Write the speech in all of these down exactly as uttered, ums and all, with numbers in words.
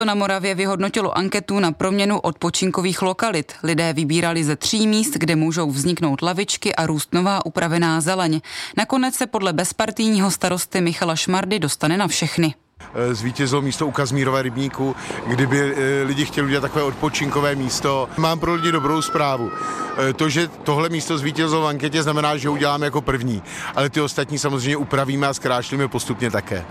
Na Moravě vyhodnotilo anketu na proměnu odpočinkových lokalit. Lidé vybírali ze tří míst, kde můžou vzniknout lavičky a růst nová upravená zeleň. Nakonec se podle bezpartijního starosty Michala Šmardy dostane na všechny. Zvítězilo místo u Kazmírova rybníku, kdyby lidi chtěli udělat takové odpočinkové místo. Mám pro lidi dobrou zprávu. To, že tohle místo zvítězilo v anketě, znamená, že ho uděláme jako první, ale ty ostatní samozřejmě upravíme a zkrášlíme postupně také.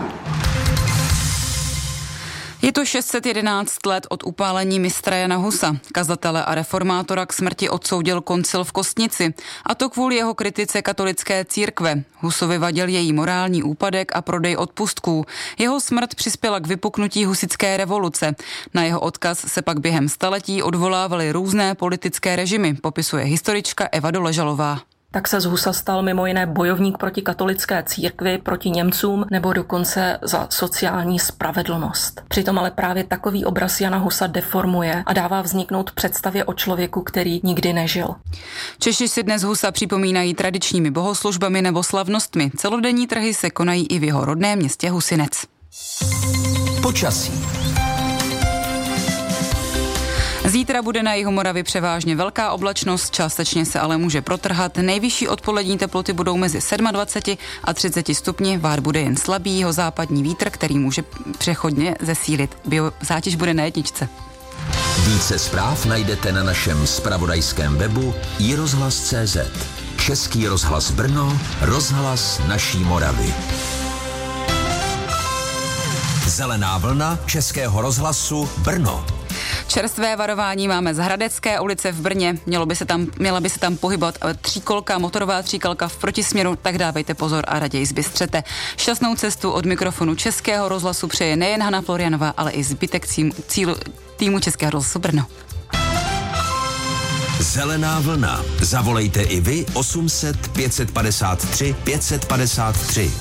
Je to šest set jedenáct let od upálení mistra Jana Husa. Kazatele a reformátora k smrti odsoudil koncil v Kostnici, a to kvůli jeho kritice katolické církve. Husovi vadil její morální úpadek a prodej odpustků. Jeho smrt přispěla k vypuknutí husitské revoluce. Na jeho odkaz se pak během staletí odvolávaly různé politické režimy, popisuje historička Eva Doležalová. Tak se z Husa stal mimo jiné bojovník proti katolické církvi, proti Němcům nebo dokonce za sociální spravedlnost. Přitom ale právě takový obraz Jana Husa deformuje a dává vzniknout představě o člověku, který nikdy nežil. Češi si dnes Husa připomínají tradičními bohoslužbami nebo slavnostmi. Celodenní trhy se konají i v jeho rodném městě Husinec. Počasí. Zítra bude na jihu Moravy převážně velká oblačnost, částečně se ale může protrhat. Nejvyšší odpolední teploty budou mezi dvaceti sedmi a třiceti stupni, vár bude jen slabý jihozápadní vítr, který může přechodně zesílit. Zátěž bude na jedničce. Více zpráv najdete na našem zpravodajském webu i rozhlas tečka cé zet. Český rozhlas Brno, rozhlas naší Moravy. Zelená vlna Českého rozhlasu Brno. Čerstvé varování máme z Hradecké ulice v Brně. Mělo by se tam, měla by se tam pohybovat tříkolka, motorová tříkolka v protisměru, tak dávejte pozor a raději zbystřete. Šťastnou cestu od mikrofonu Českého rozhlasu přeje nejen Hana Florianová, ale i zbytek cílu, týmu Českého rozhlasu Brno. Zelená vlna. Zavolejte i vy osm set pět set padesát tři pět set padesát tři.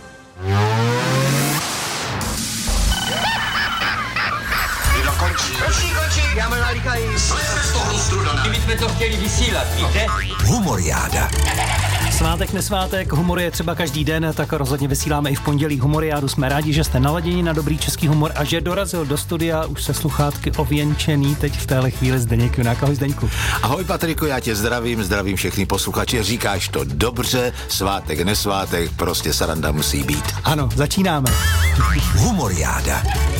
Končí, končí, já mám nalíkají. Jsme z toho strudana. My jsme to chtěli vysílat, víte? Humoriáda. Svátek, nesvátek, humor je třeba každý den, tak rozhodně vysíláme i v pondělí Humoriádu. Jsme rádi, že jste naladěni na dobrý český humor a že dorazil do studia už se sluchátky ověnčený teď v téhle chvíli Zdeněk Junák. Ahoj Zdeňku. Ahoj Patriku, já tě zdravím, zdravím všechny posluchače, říkáš to dobře, svátek, nesvátek, prostě sranda musí být. Ano, začínáme. Humoriáda.